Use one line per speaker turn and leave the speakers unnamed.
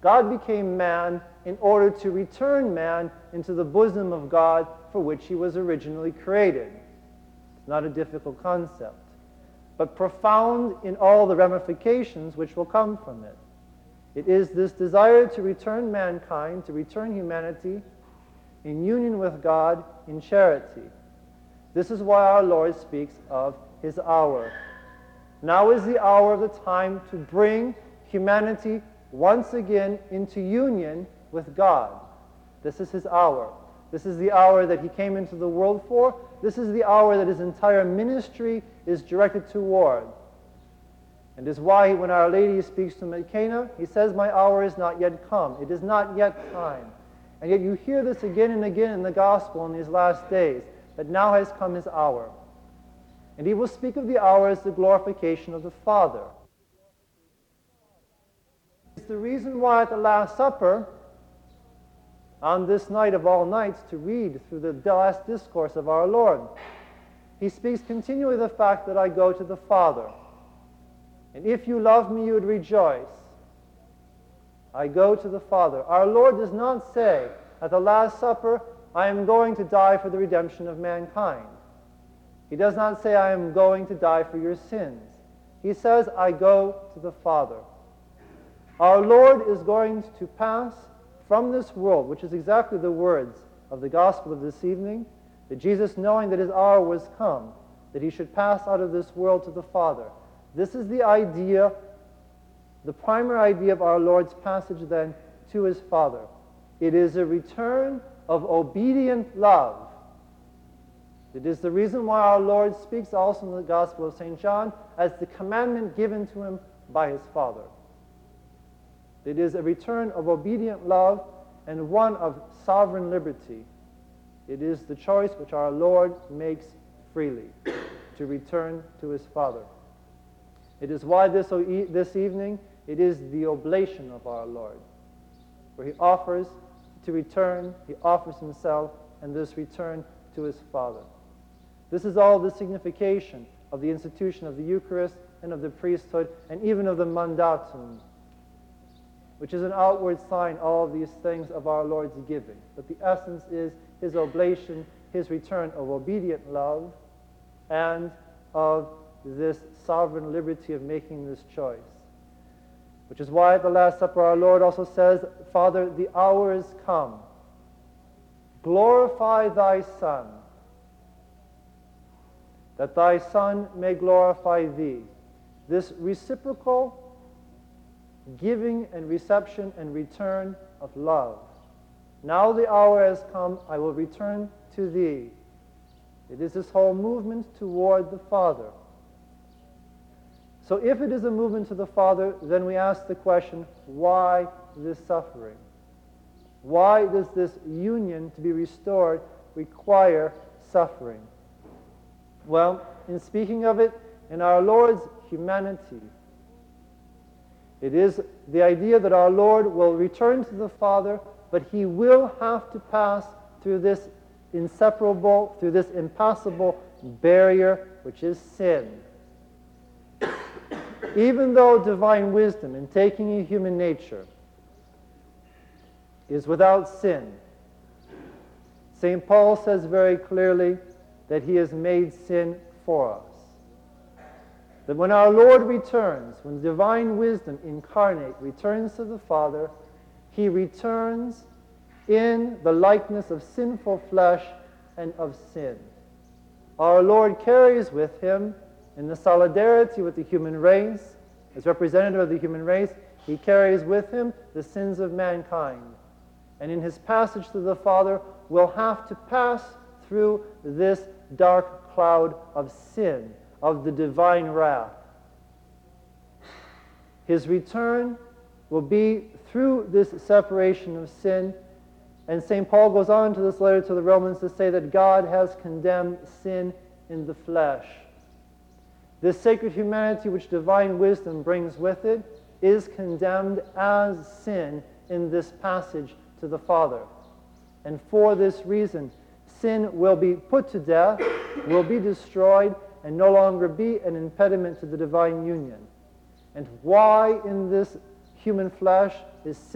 God became man in order to return man into the bosom of God for which he was originally created. It's not a difficult concept, but profound in all the ramifications which will come from it. It is this desire to return mankind, to return humanity in union with God in charity. This is why our Lord speaks of his hour. Now is the hour of the time to bring humanity once again into union with God. This is his hour. This is the hour that he came into the world for. This is the hour that his entire ministry is directed toward. And is why when Our Lady speaks to him at Cana, he says, "My hour is not yet come." It is not yet time. And yet you hear this again and again in the gospel in these last days, that now has come his hour. And he will speak of the hour as the glorification of the Father. It's the reason why at the Last Supper, on this night of all nights, to read through the last discourse of our Lord, he speaks continually of the fact that I go to the Father. And if you love me, you would rejoice. I go to the Father. Our Lord does not say at the Last Supper, I am going to die for the redemption of mankind. He does not say, I am going to die for your sins. He says, I go to the Father. Our Lord is going to pass from this world, which is exactly the words of the gospel of this evening, that Jesus, knowing that his hour was come, that he should pass out of this world to the Father. This is the idea, the primary idea of our Lord's passage then to his Father. It is a return of obedient love. It is the reason why our Lord speaks also in the Gospel of St. John as the commandment given to him by his Father. It is a return of obedient love and one of sovereign liberty. It is the choice which our Lord makes freely to return to his Father. It is why this evening it is the oblation of our Lord, where he offers to return, he offers himself, and this return to his Father. This is all the signification of the institution of the Eucharist and of the priesthood and even of the mandatum, which is an outward sign, all of these things, of our Lord's giving. But the essence is his oblation, his return of obedient love, and of this sovereign liberty of making this choice. Which is why at the Last Supper our Lord also says, Father, the hour is come. Glorify thy Son, that thy Son may glorify thee. This reciprocal giving and reception and return of love. Now the hour has come, I will return to thee. It is this whole movement toward the Father. So if it is a movement to the Father, then we ask the question, why this suffering? Why does this union to be restored require suffering? Well, in speaking of it, in our Lord's humanity, it is the idea that our Lord will return to the Father, but he will have to pass through this inseparable, through this impassable barrier, which is sin. Even though divine wisdom in taking a human nature is without sin, St. Paul says very clearly that he has made sin for us. That when our Lord returns, when divine wisdom incarnate returns to the Father, he returns in the likeness of sinful flesh and of sin. Our Lord carries with him, in the solidarity with the human race, as representative of the human race, he carries with him the sins of mankind. And in his passage to the Father, will have to pass through this dark cloud of sin, of the divine wrath. His return will be through this separation of sin. And St. Paul goes on to this letter to the Romans to say that God has condemned sin in the flesh. This sacred humanity which divine wisdom brings with it is condemned as sin in this passage to the Father. And for this reason, sin will be put to death, will be destroyed, and no longer be an impediment to the divine union. And why in this human flesh is sin?